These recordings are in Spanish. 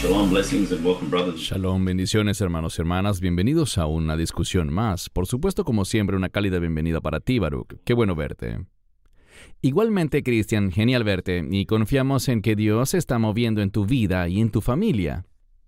Shalom, blessings and welcome, brothers. Shalom, bendiciones hermanos y hermanas, bienvenidos a una discusión más. Por supuesto, como siempre, una cálida bienvenida para ti, Baruch. Qué bueno verte. Igualmente, Cristian, genial verte, y confiamos en que Dios se está moviendo en tu vida y en tu familia.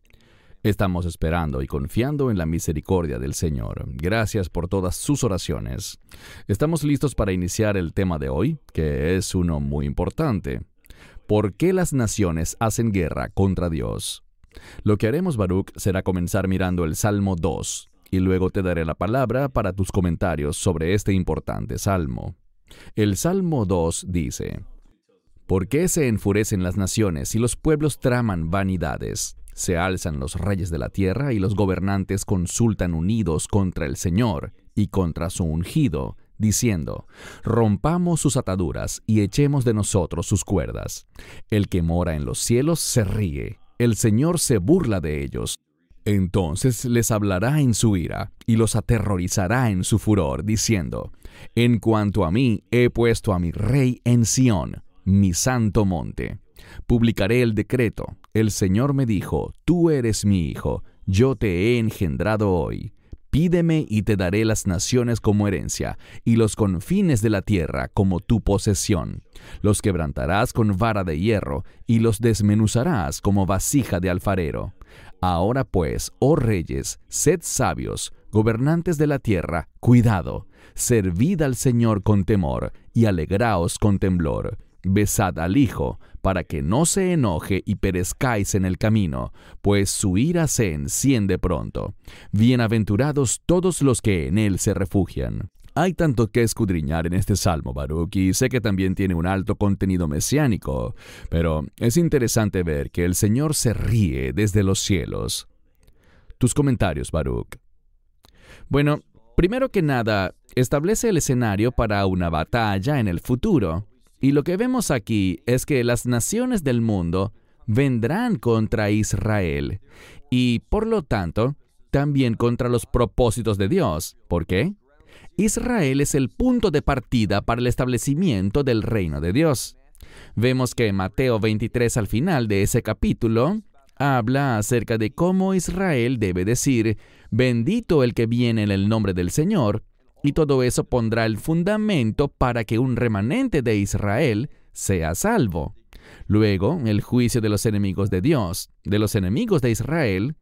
Estamos esperando y confiando en la misericordia del Señor. Gracias por todas sus oraciones. Estamos listos para iniciar el tema de hoy, que es uno muy importante. ¿Por qué las naciones hacen guerra contra Dios? Lo que haremos, Baruch, será comenzar mirando el Salmo 2, y luego te daré la palabra para tus comentarios sobre este importante salmo. El Salmo 2 dice: ¿Por qué se enfurecen las naciones y los pueblos traman vanidades? Se alzan los reyes de la tierra y los gobernantes consultan unidos contra el Señor y contra su ungido, diciendo: rompamos sus ataduras y echemos de nosotros sus cuerdas. El que mora en los cielos se ríe, el Señor se burla de ellos. Entonces les hablará en su ira y los aterrorizará en su furor, diciendo: en cuanto a mí, he puesto a mi rey en Sión, mi santo monte. Publicaré el decreto. El Señor me dijo: tú eres mi hijo, yo te he engendrado hoy. Pídeme y te daré las naciones como herencia, y los confines de la tierra como tu posesión. Los quebrantarás con vara de hierro, y los desmenuzarás como vasija de alfarero. Ahora pues, oh reyes, sed sabios, gobernantes de la tierra, cuidado. Servid al Señor con temor, y alegraos con temblor. Besad al Hijo, para que no se enoje y perezcáis en el camino, pues su ira se enciende pronto. Bienaventurados todos los que en él se refugian. Hay tanto que escudriñar en este salmo, Baruch, y sé que también tiene un alto contenido mesiánico, pero es interesante ver que el Señor se ríe desde los cielos. Tus comentarios, Baruch. Bueno, primero que nada, establece el escenario para una batalla en el futuro. Y lo que vemos aquí es que las naciones del mundo vendrán contra Israel y, por lo tanto, también contra los propósitos de Dios. ¿Por qué? Israel es el punto de partida para el establecimiento del reino de Dios. Vemos que Mateo 23 al final de ese capítulo habla acerca de cómo Israel debe decir: bendito el que viene en el nombre del Señor. Y todo eso pondrá el fundamento para que un remanente de Israel sea salvo. Luego, el juicio de los enemigos de Dios, de los enemigos de Israel,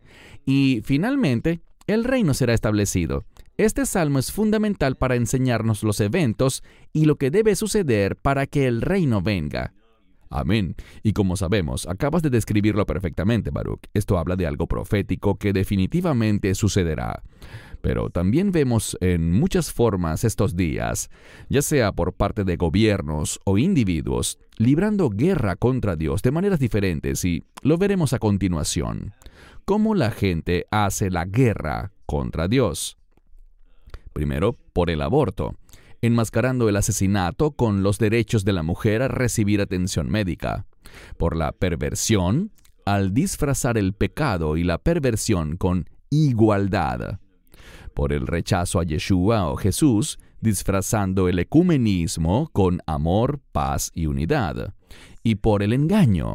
y finalmente, el reino será establecido. Este salmo es fundamental para enseñarnos los eventos y lo que debe suceder para que el reino venga. Amén. Y como sabemos, acabas de describirlo perfectamente, Baruch. Esto habla de algo profético que definitivamente sucederá. Pero también vemos en muchas formas estos días, ya sea por parte de gobiernos o individuos, librando guerra contra Dios de maneras diferentes, y lo veremos a continuación. ¿Cómo la gente hace la guerra contra Dios? Primero, por el aborto, enmascarando el asesinato con los derechos de la mujer a recibir atención médica. Por la perversión, al disfrazar el pecado y la perversión con igualdad. Por el rechazo a Yeshua o Jesús, disfrazando el ecumenismo con amor, paz y unidad. Y por el engaño,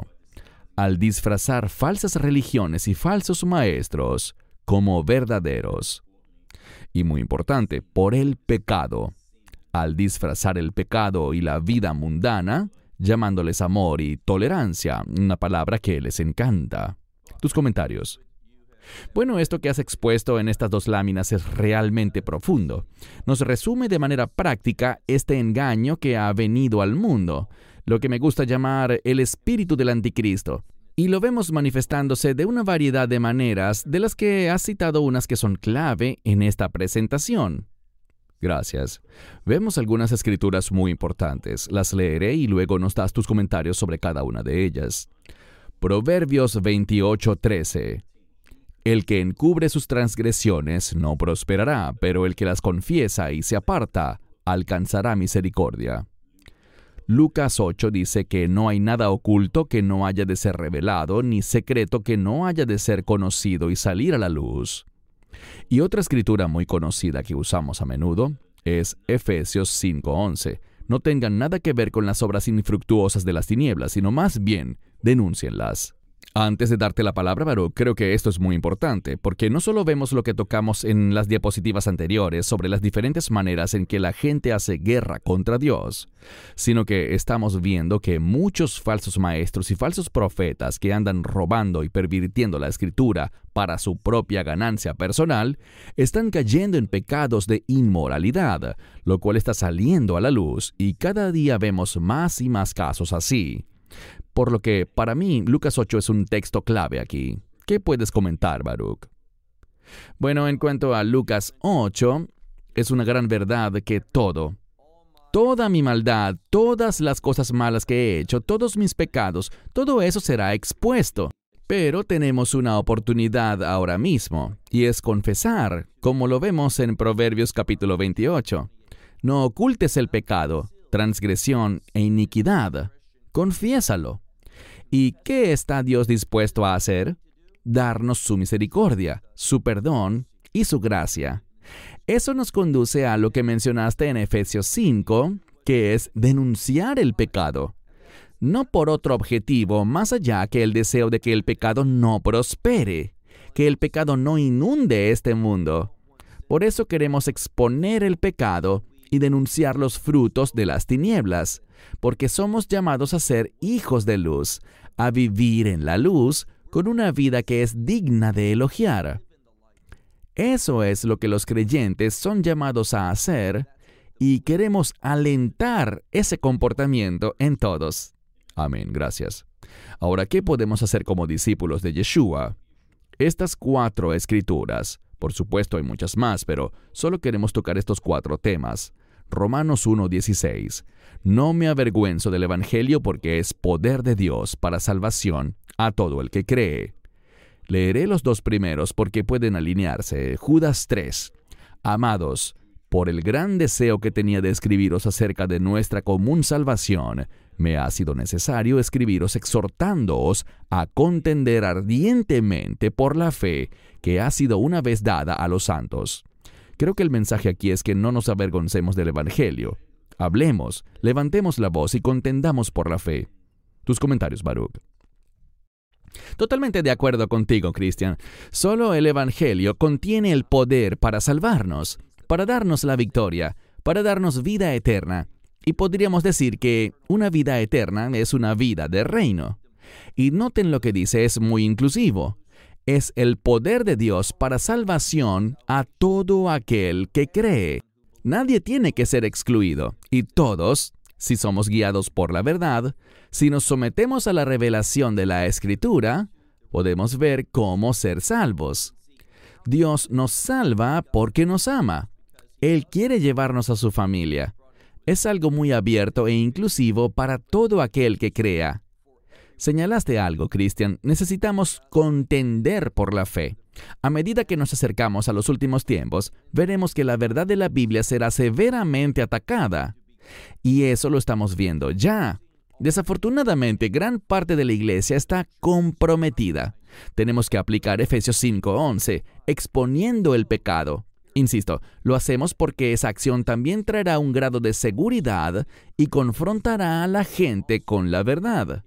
al disfrazar falsas religiones y falsos maestros como verdaderos. Y muy importante, por el pecado, al disfrazar el pecado y la vida mundana, llamándoles amor y tolerancia, una palabra que les encanta. Tus comentarios. Bueno, esto que has expuesto en estas dos láminas es realmente profundo. Nos resume de manera práctica este engaño que ha venido al mundo, lo que me gusta llamar el espíritu del anticristo. Y lo vemos manifestándose de una variedad de maneras, de las que has citado unas que son clave en esta presentación. Gracias. Vemos algunas escrituras muy importantes. Las leeré y luego nos das tus comentarios sobre cada una de ellas. Proverbios 28:13. El que encubre sus transgresiones no prosperará, pero el que las confiesa y se aparta alcanzará misericordia. Lucas 8 dice que no hay nada oculto que no haya de ser revelado, ni secreto que no haya de ser conocido y salir a la luz. Y otra escritura muy conocida que usamos a menudo es Efesios 5:11. No tengan nada que ver con las obras infructuosas de las tinieblas, sino más bien denúncienlas. Antes de darte la palabra, Baruch, creo que esto es muy importante, porque no solo vemos lo que tocamos en las diapositivas anteriores sobre las diferentes maneras en que la gente hace guerra contra Dios, sino que estamos viendo que muchos falsos maestros y falsos profetas que andan robando y pervirtiendo la Escritura para su propia ganancia personal, están cayendo en pecados de inmoralidad, lo cual está saliendo a la luz, y cada día vemos más y más casos así. Por lo que, para mí, Lucas 8 es un texto clave aquí. ¿Qué puedes comentar, Baruch? Bueno, en cuanto a Lucas 8, es una gran verdad que toda mi maldad, todas las cosas malas que he hecho, todos mis pecados, todo eso será expuesto. Pero tenemos una oportunidad ahora mismo, y es confesar, como lo vemos en Proverbios capítulo 28. No ocultes el pecado, transgresión e iniquidad. Confiésalo. ¿Y qué está Dios dispuesto a hacer? Darnos su misericordia, su perdón y su gracia. Eso nos conduce a lo que mencionaste en Efesios 5, que es denunciar el pecado. No por otro objetivo más allá que el deseo de que el pecado no prospere, que el pecado no inunde este mundo. Por eso queremos exponer el pecado y denunciar los frutos de las tinieblas, porque somos llamados a ser hijos de luz, a vivir en la luz con una vida que es digna de elogiar. Eso es lo que los creyentes son llamados a hacer, y queremos alentar ese comportamiento en todos. Amén, gracias. Ahora, ¿qué podemos hacer como discípulos de Yeshua? Estas 4 escrituras, por supuesto hay muchas más, pero solo queremos tocar estos 4 temas. Romanos 1:16. No me avergüenzo del Evangelio porque es poder de Dios para salvación a todo el que cree. Leeré los 2 primeros porque pueden alinearse. Judas 3. Amados, por el gran deseo que tenía de escribiros acerca de nuestra común salvación, me ha sido necesario escribiros exhortándoos a contender ardientemente por la fe que ha sido una vez dada a los santos. Creo que el mensaje aquí es que no nos avergoncemos del Evangelio. Hablemos, levantemos la voz y contendamos por la fe. Tus comentarios, Baruch. Totalmente de acuerdo contigo, Cristian. Solo el Evangelio contiene el poder para salvarnos, para darnos la victoria, para darnos vida eterna. Y podríamos decir que una vida eterna es una vida de reino. Y noten lo que dice, es muy inclusivo. Es el poder de Dios para salvación a todo aquel que cree. Nadie tiene que ser excluido, y todos, si somos guiados por la verdad, si nos sometemos a la revelación de la Escritura, podemos ver cómo ser salvos. Dios nos salva porque nos ama. Él quiere llevarnos a su familia. Es algo muy abierto e inclusivo para todo aquel que crea. Señalaste algo, Cristian. Necesitamos contender por la fe. A medida que nos acercamos a los últimos tiempos, veremos que la verdad de la Biblia será severamente atacada. Y eso lo estamos viendo ya. Desafortunadamente, gran parte de la iglesia está comprometida. Tenemos que aplicar Efesios 5:11, exponiendo el pecado. Insisto, lo hacemos porque esa acción también traerá un grado de seguridad y confrontará a la gente con la verdad.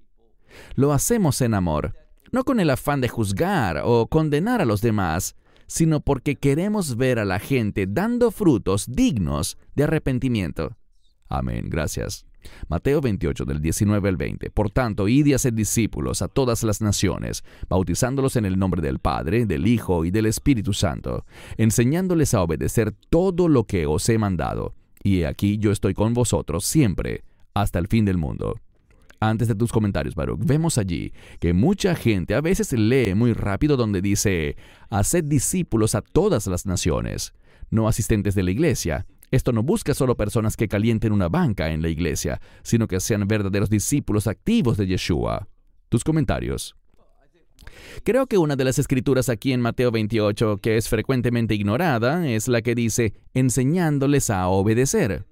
Lo hacemos en amor, no con el afán de juzgar o condenar a los demás, sino porque queremos ver a la gente dando frutos dignos de arrepentimiento. Amén, gracias. Mateo 28, del 19 al 20. Por tanto, id y haced discípulos a todas las naciones, bautizándolos en el nombre del Padre, del Hijo y del Espíritu Santo, enseñándoles a obedecer todo lo que os he mandado. Y he aquí yo estoy con vosotros siempre, hasta el fin del mundo. Antes de tus comentarios, Baruch, vemos allí que mucha gente a veces lee muy rápido donde dice, haced discípulos a todas las naciones, no asistentes de la iglesia. Esto no busca solo personas que calienten una banca en la iglesia, sino que sean verdaderos discípulos activos de Yeshua. Tus comentarios. Creo que una de las escrituras aquí en Mateo 28 que es frecuentemente ignorada es la que dice, enseñándoles a obedecer.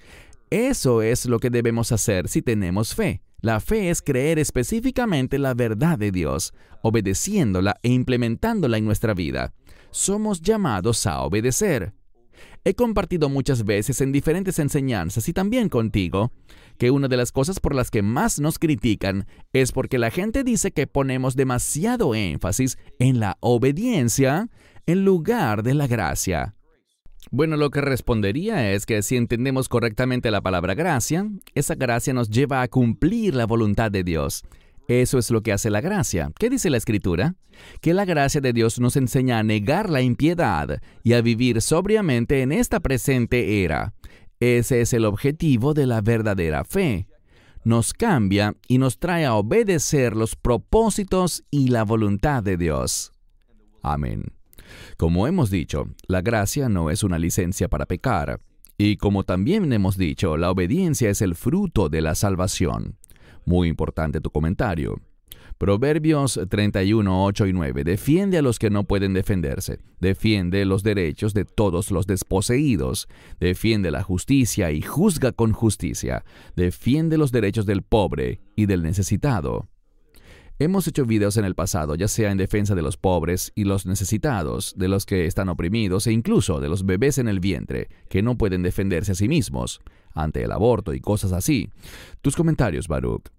Eso es lo que debemos hacer si tenemos fe. La fe es creer específicamente la verdad de Dios, obedeciéndola e implementándola en nuestra vida. Somos llamados a obedecer. He compartido muchas veces en diferentes enseñanzas y también contigo que una de las cosas por las que más nos critican es porque la gente dice que ponemos demasiado énfasis en la obediencia en lugar de la gracia. Bueno, lo que respondería es que si entendemos correctamente la palabra gracia, esa gracia nos lleva a cumplir la voluntad de Dios. Eso es lo que hace la gracia. ¿Qué dice la Escritura? Que la gracia de Dios nos enseña a negar la impiedad y a vivir sobriamente en esta presente era. Ese es el objetivo de la verdadera fe. Nos cambia y nos trae a obedecer los propósitos y la voluntad de Dios. Amén. Como hemos dicho, la gracia no es una licencia para pecar. Y como también hemos dicho, la obediencia es el fruto de la salvación. Muy importante tu comentario. Proverbios 31, 8 y 9. Defiende a los que no pueden defenderse. Defiende los derechos de todos los desposeídos. Defiende la justicia y juzga con justicia. Defiende los derechos del pobre y del necesitado. Hemos hecho videos en el pasado, ya sea en defensa de los pobres y los necesitados, de los que están oprimidos e incluso de los bebés en el vientre, que no pueden defenderse a sí mismos, ante el aborto y cosas así. Tus comentarios, Baruch.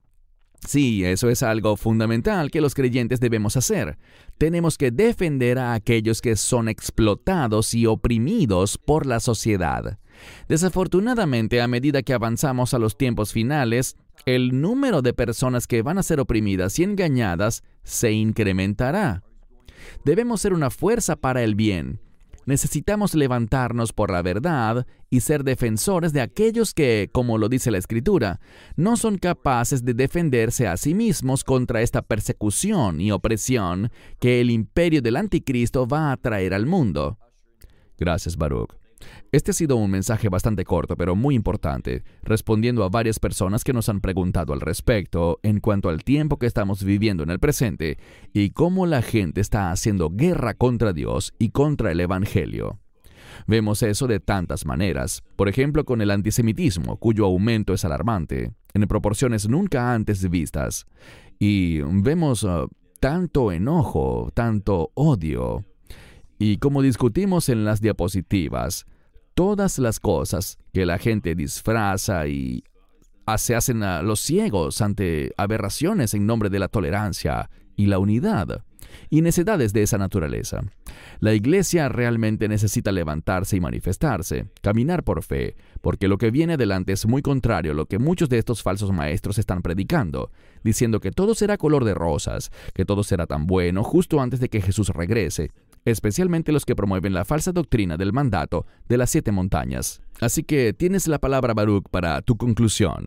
Sí, eso es algo fundamental que los creyentes debemos hacer. Tenemos que defender a aquellos que son explotados y oprimidos por la sociedad. Desafortunadamente, a medida que avanzamos a los tiempos finales, el número de personas que van a ser oprimidas y engañadas se incrementará. Debemos ser una fuerza para el bien. Necesitamos levantarnos por la verdad y ser defensores de aquellos que, como lo dice la Escritura, no son capaces de defenderse a sí mismos contra esta persecución y opresión que el imperio del anticristo va a traer al mundo. Gracias, Baruch. Este ha sido un mensaje bastante corto, pero muy importante, respondiendo a varias personas que nos han preguntado al respecto en cuanto al tiempo que estamos viviendo en el presente y cómo la gente está haciendo guerra contra Dios y contra el Evangelio. Vemos eso de tantas maneras, por ejemplo con el antisemitismo, cuyo aumento es alarmante, en proporciones nunca antes vistas. Y vemos tanto enojo, tanto odio. Y como discutimos en las diapositivas, todas las cosas que la gente disfraza y se hacen a los ciegos ante aberraciones en nombre de la tolerancia y la unidad, y necedades de esa naturaleza. La iglesia realmente necesita levantarse y manifestarse, caminar por fe, porque lo que viene adelante es muy contrario a lo que muchos de estos falsos maestros están predicando, diciendo que todo será color de rosas, que todo será tan bueno justo antes de que Jesús regrese, especialmente los que promueven la falsa doctrina del mandato de las 7 montañas. Así que tienes la palabra, Baruch, para tu conclusión.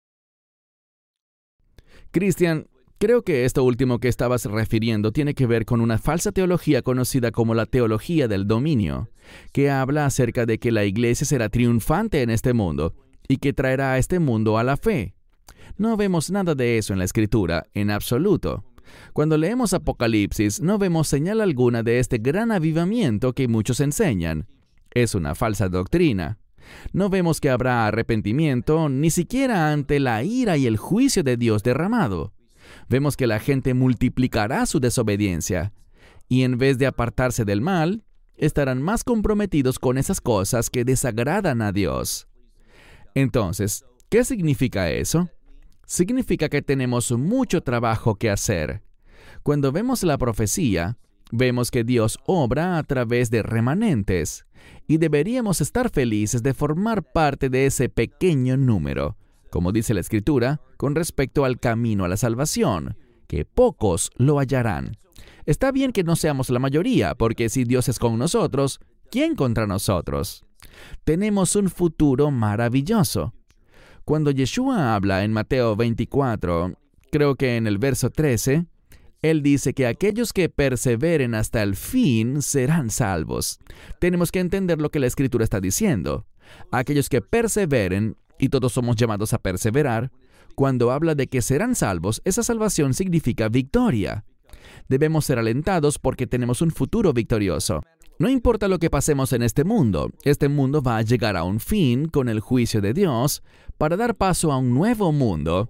Cristian, creo que esto último que estabas refiriendo tiene que ver con una falsa teología conocida como la teología del dominio, que habla acerca de que la iglesia será triunfante en este mundo y que traerá a este mundo a la fe. No vemos nada de eso en la Escritura, en absoluto. Cuando leemos Apocalipsis, no vemos señal alguna de este gran avivamiento que muchos enseñan. Es una falsa doctrina. No vemos que habrá arrepentimiento, ni siquiera ante la ira y el juicio de Dios derramado. Vemos que la gente multiplicará su desobediencia, y en vez de apartarse del mal, estarán más comprometidos con esas cosas que desagradan a Dios. Entonces, ¿qué significa eso? Significa que tenemos mucho trabajo que hacer. Cuando vemos la profecía, vemos que Dios obra a través de remanentes, y deberíamos estar felices de formar parte de ese pequeño número, como dice la Escritura, con respecto al camino a la salvación, que pocos lo hallarán. Está bien que no seamos la mayoría, porque si Dios es con nosotros, ¿quién contra nosotros? Tenemos un futuro maravilloso. Cuando Yeshua habla en Mateo 24, creo que en el verso 13, Él dice que aquellos que perseveren hasta el fin serán salvos. Tenemos que entender lo que la Escritura está diciendo. Aquellos que perseveren, y todos somos llamados a perseverar, cuando habla de que serán salvos, esa salvación significa victoria. Debemos ser alentados porque tenemos un futuro victorioso. No importa lo que pasemos en este mundo va a llegar a un fin con el juicio de Dios para dar paso a un nuevo mundo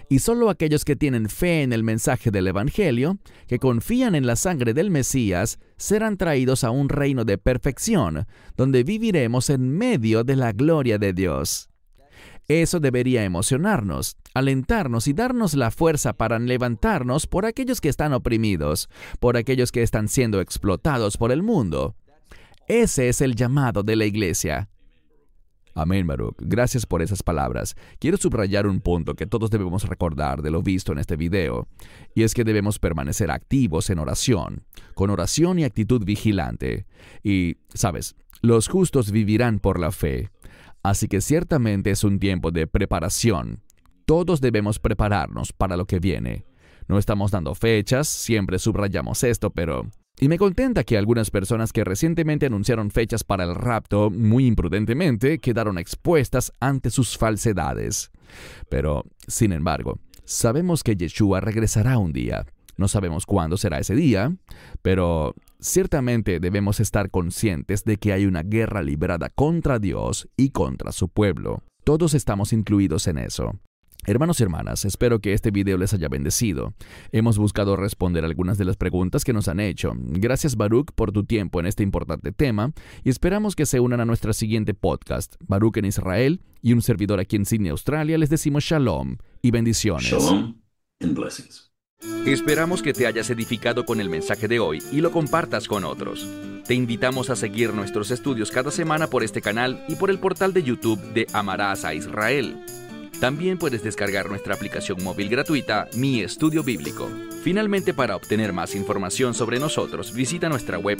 Y solo aquellos que tienen fe en el mensaje del Evangelio, que confían en la sangre del Mesías, serán traídos a un reino de perfección, donde viviremos en medio de la gloria de Dios. Eso debería emocionarnos, alentarnos y darnos la fuerza para levantarnos por aquellos que están oprimidos, por aquellos que están siendo explotados por el mundo. Ese es el llamado de la iglesia. Amén, Baruch. Gracias por esas palabras. Quiero subrayar un punto que todos debemos recordar de lo visto en este video, y es que debemos permanecer activos en oración, con oración y actitud vigilante. Y, ¿sabes? Los justos vivirán por la fe. Así que ciertamente es un tiempo de preparación. Todos debemos prepararnos para lo que viene. No estamos dando fechas, siempre subrayamos esto, pero... Y me contenta que algunas personas que recientemente anunciaron fechas para el rapto, muy imprudentemente, quedaron expuestas ante sus falsedades. Pero, sin embargo, sabemos que Yeshua regresará un día. No sabemos cuándo será ese día, pero ciertamente debemos estar conscientes de que hay una guerra librada contra Dios y contra su pueblo. Todos estamos incluidos en eso. Hermanos y hermanas, espero que este video les haya bendecido. Hemos buscado responder algunas de las preguntas que nos han hecho. Gracias, Baruch, por tu tiempo en este importante tema y esperamos que se unan a nuestra siguiente podcast. Baruch en Israel y un servidor aquí en Sydney, Australia, les decimos Shalom y bendiciones. Shalom and blessings. Esperamos que te hayas edificado con el mensaje de hoy y lo compartas con otros. Te invitamos a seguir nuestros estudios cada semana por este canal y por el portal de YouTube de Amarás a Israel. También puedes descargar nuestra aplicación móvil gratuita, Mi Estudio Bíblico. Finalmente, para obtener más información sobre nosotros, visita nuestra web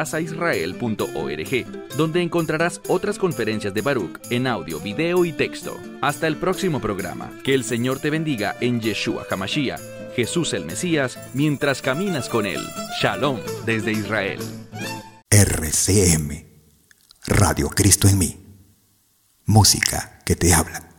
amarasaisrael.org, donde encontrarás otras conferencias de Baruch en audio, video y texto. Hasta el próximo programa. Que el Señor te bendiga en Yeshua HaMashiach, Jesús el Mesías, mientras caminas con Él. Shalom desde Israel. RCM, Radio Cristo en mí. Música que te habla.